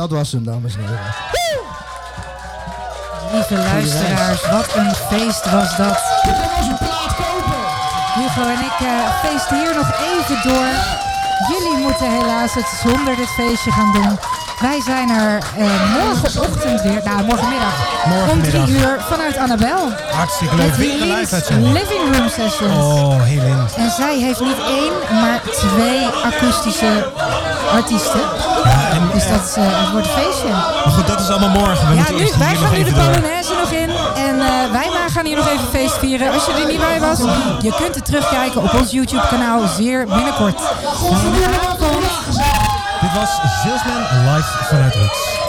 Dat was hem, dames en heren. Lieve luisteraars, wat een feest was dat. Hugo en ik feesten hier nog even door. Jullie moeten helaas het zonder dit feestje gaan doen. Wij zijn er morgenochtend weer, morgenmiddag. Om 3 uur vanuit Annabel. Hartstikke leuk. Met Weer een live Lies uitzending. Living Room Sessions. Oh, heel in. En zij heeft niet 1, maar 2 akoestische artiesten. Dus dat het wordt een feestje. Maar goed, dat is allemaal morgen. We moeten eerst wij hier gaan nog nu de even door. Polonaise nog in. En wij gaan hier nog even feest vieren. Als je er niet bij was, je kunt het terugkijken op ons YouTube kanaal zeer binnenkort. Dit was Salesman live vanuit Roots.